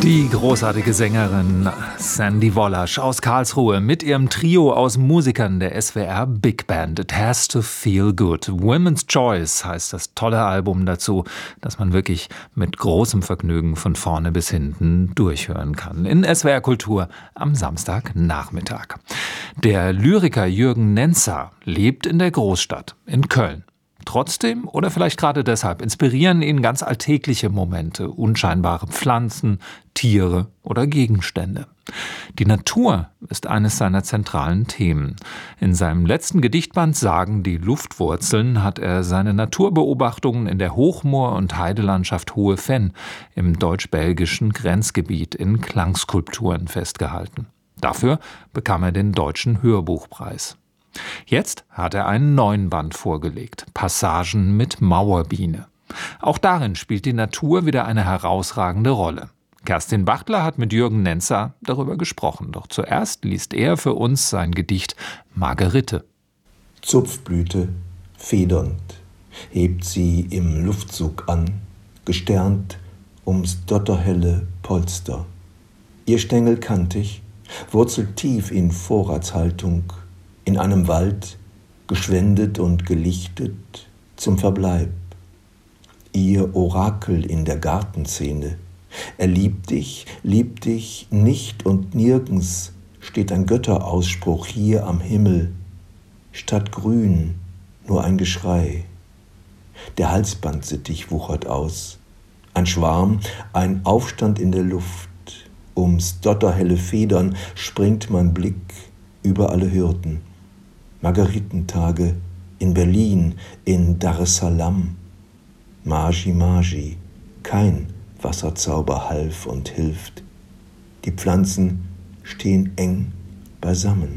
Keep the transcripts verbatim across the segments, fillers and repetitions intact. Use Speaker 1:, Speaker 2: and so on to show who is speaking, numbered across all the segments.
Speaker 1: Die großartige Sängerin Sandy Wollasch aus Karlsruhe mit ihrem Trio aus Musikern der S W R Big Band. It has to feel good. Women's Choice heißt das tolle Album dazu, das man wirklich mit großem Vergnügen von vorne bis hinten durchhören kann. In S W R Kultur am Samstagnachmittag. Der Lyriker Jürgen Nenzer lebt in der Großstadt, in Köln. Trotzdem oder vielleicht gerade deshalb inspirieren ihn ganz alltägliche Momente, unscheinbare Pflanzen, Tiere oder Gegenstände. Die Natur ist eines seiner zentralen Themen. In seinem letzten Gedichtband Sagen die Luftwurzeln hat er seine Naturbeobachtungen in der Hochmoor- und Heidelandschaft Hohe Venn im deutsch-belgischen Grenzgebiet in Klangskulpturen festgehalten. Dafür bekam er den Deutschen Hörbuchpreis. Jetzt hat er einen neuen Band vorgelegt, Passagen mit Mauerbiene. Auch darin spielt die Natur wieder eine herausragende Rolle. Kerstin Bachtler hat mit Jürgen Nenzer darüber gesprochen. Doch zuerst liest er für uns sein Gedicht Margerite.
Speaker 2: Zupfblüte, federnd, hebt sie im Luftzug an, gesternt ums dotterhelle Polster. Ihr Stängel kantig, wurzelt tief in Vorratshaltung, in einem Wald, geschwendet und gelichtet zum Verbleib. Ihr Orakel in der Gartenszene, er liebt dich, liebt dich nicht und nirgends steht ein Götterausspruch hier am Himmel, statt Grün nur ein Geschrei. Der Halsbandsittich wuchert aus, ein Schwarm, ein Aufstand in der Luft, ums dotterhelle Federn springt mein Blick über alle Hürden. Margaritentage in Berlin, in Dar es Salaam. Magi, Magi, kein Wasserzauber half und hilft. Die Pflanzen stehen eng beisammen.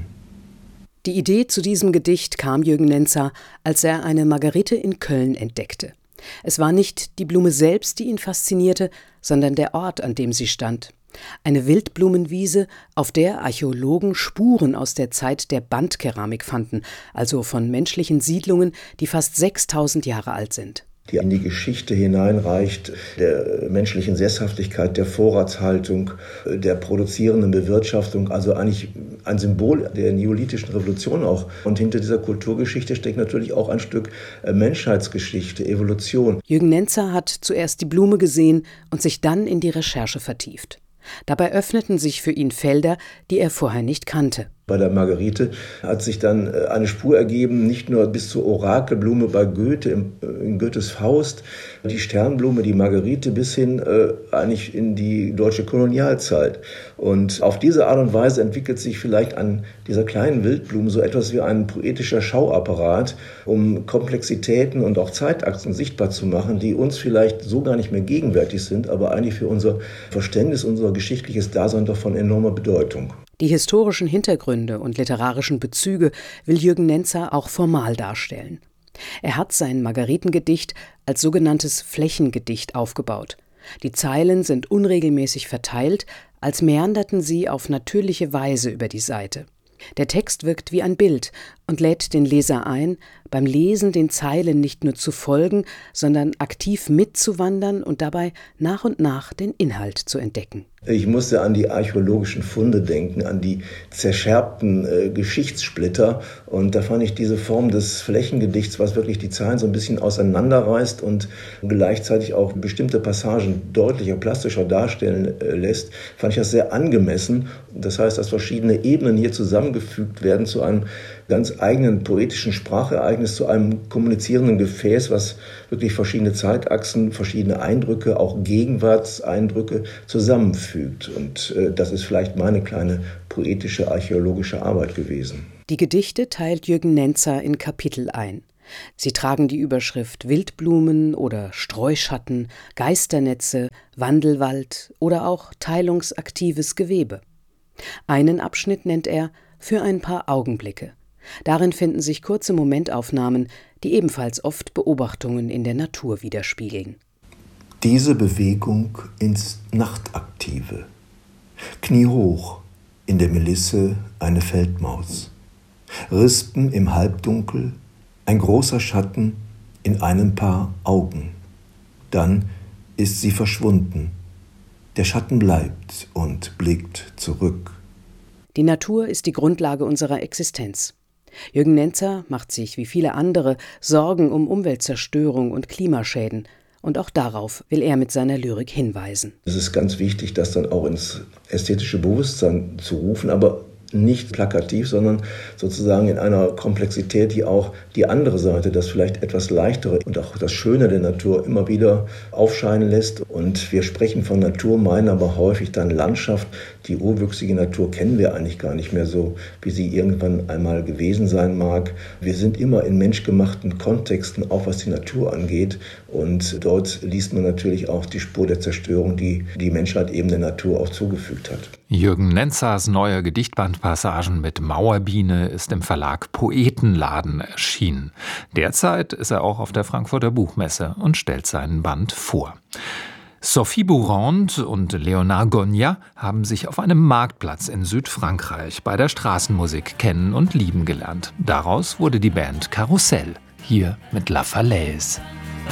Speaker 3: Die Idee zu diesem Gedicht kam Jürgen Nenzer, als er eine Margarite in Köln entdeckte. Es war nicht die Blume selbst, die ihn faszinierte, sondern der Ort, an dem sie stand. Eine Wildblumenwiese, auf der Archäologen Spuren aus der Zeit der Bandkeramik fanden, also von menschlichen Siedlungen, die fast sechstausend Jahre alt sind.
Speaker 2: Die in die Geschichte hineinreicht, der menschlichen Sesshaftigkeit, der Vorratshaltung, der produzierenden Bewirtschaftung, also eigentlich ein Symbol der neolithischen Revolution auch. Und hinter dieser Kulturgeschichte steckt natürlich auch ein Stück Menschheitsgeschichte, Evolution.
Speaker 3: Jürgen Nenzer hat zuerst die Blume gesehen und sich dann in die Recherche vertieft. Dabei öffneten sich für ihn Felder, die er vorher nicht kannte.
Speaker 2: Bei der Margarite hat sich dann eine Spur ergeben, nicht nur bis zur Orakelblume bei Goethe, in Goethes Faust, die Sternblume, die Margarite, bis hin äh, eigentlich in die deutsche Kolonialzeit. Und auf diese Art und Weise entwickelt sich vielleicht an dieser kleinen Wildblume so etwas wie ein poetischer Schauapparat, um Komplexitäten und auch Zeitachsen sichtbar zu machen, die uns vielleicht so gar nicht mehr gegenwärtig sind, aber eigentlich für unser Verständnis, unser geschichtliches Dasein doch von enormer Bedeutung.
Speaker 3: Die historischen Hintergründe und literarischen Bezüge will Jürgen Nenzer auch formal darstellen. Er hat sein Margaritengedicht als sogenanntes Flächengedicht aufgebaut. Die Zeilen sind unregelmäßig verteilt, als mäanderten sie auf natürliche Weise über die Seite. Der Text wirkt wie ein Bild und lädt den Leser ein, beim Lesen den Zeilen nicht nur zu folgen, sondern aktiv mitzuwandern und dabei nach und nach den Inhalt zu entdecken.
Speaker 2: Ich musste an die archäologischen Funde denken, an die zerschärpten äh, Geschichtssplitter. Und da fand ich diese Form des Flächengedichts, was wirklich die Zeilen so ein bisschen auseinanderreißt und gleichzeitig auch bestimmte Passagen deutlicher, plastischer darstellen äh, lässt, fand ich das sehr angemessen. Das heißt, dass verschiedene Ebenen hier zusammengefügt werden zu einem ganz eigenen poetischen Sprachereignis, zu einem kommunizierenden Gefäß, was wirklich verschiedene Zeitachsen, verschiedene Eindrücke, auch Gegenwartseindrücke zusammenfügt. Und äh, das ist vielleicht meine kleine poetische, archäologische Arbeit gewesen.
Speaker 3: Die Gedichte teilt Jürgen Nenzer in Kapitel ein. Sie tragen die Überschrift Wildblumen oder Streuschatten, Geisternetze, Wandelwald oder auch teilungsaktives Gewebe. Einen Abschnitt nennt er »Für ein paar Augenblicke«. Darin finden sich kurze Momentaufnahmen, die ebenfalls oft Beobachtungen in der Natur widerspiegeln.
Speaker 2: Diese Bewegung ins Nachtaktive. Kniehoch, in der Melisse eine Feldmaus. Rispen im Halbdunkel, ein großer Schatten in einem Paar Augen. Dann ist sie verschwunden. Der Schatten bleibt und blickt zurück.
Speaker 3: Die Natur ist die Grundlage unserer Existenz. Jürgen Nentzer macht sich, wie viele andere, Sorgen um Umweltzerstörung und Klimaschäden. Und auch darauf will er mit seiner Lyrik hinweisen.
Speaker 2: Es ist ganz wichtig, das dann auch ins ästhetische Bewusstsein zu rufen, aber nicht plakativ, sondern sozusagen in einer Komplexität, die auch die andere Seite, das vielleicht etwas leichtere und auch das Schöne der Natur immer wieder aufscheinen lässt. Und wir sprechen von Natur, meinen aber häufig dann Landschaft. Die urwüchsige Natur kennen wir eigentlich gar nicht mehr so, wie sie irgendwann einmal gewesen sein mag. Wir sind immer in menschgemachten Kontexten, auch was die Natur angeht. Und dort liest man natürlich auch die Spur der Zerstörung, die die Menschheit eben der Natur auch zugefügt hat.
Speaker 1: Jürgen Nentzers neuer Gedichtband Passagen mit Mauerbiene ist im Verlag Poetenladen erschienen. Derzeit ist er auch auf der Frankfurter Buchmesse und stellt seinen Band vor. Sophie Bourand und Léonard Gognat haben sich auf einem Marktplatz in Südfrankreich bei der Straßenmusik kennen und lieben gelernt. Daraus wurde die Band Karussell, hier mit La Falaise.